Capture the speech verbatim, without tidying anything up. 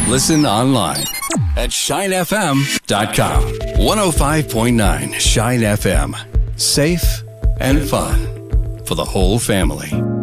Listen online at shine f m dot com. one oh five point nine Shine F M. Safe and fun for the whole family.